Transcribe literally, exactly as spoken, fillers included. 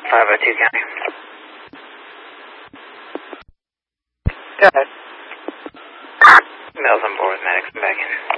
five oh two County. Go ahead. Mel's on board with medics. I'm back in.